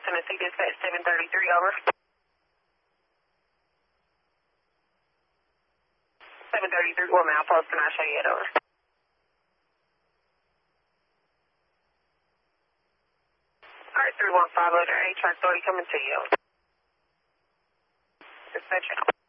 Tennessee Dispatch 733, over. 733, 1 mile post, can I show you it, over? Alright, 315 letter A, track 30 coming to you. Dispatch.